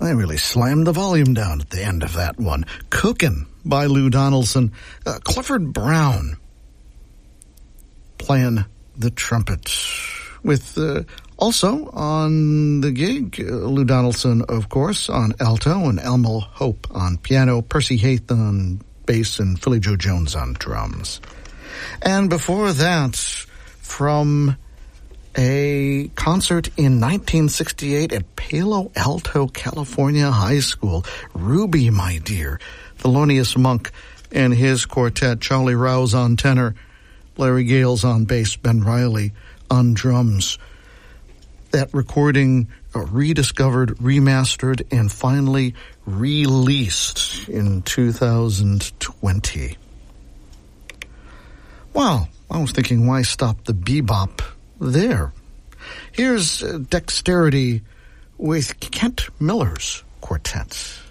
I really slammed the volume down at the end of that one. Cookin' by Lou Donaldson. Clifford Brown playing the trumpet. With also on the gig, Lou Donaldson, of course, on alto, and Elmo Hope on piano, Percy Hayth on bass, and Philly Joe Jones on drums. And before that, from a concert in 1968 at Palo Alto, California High School, Ruby, My Dear, Thelonious Monk and his quartet, Charlie Rouse on tenor, Larry Gales on bass, Ben Riley on drums. That recording rediscovered, remastered, and finally released in 2020. Well, I was thinking, why stop the bebop there? Here's Dexterity with Kent Miller's quartet.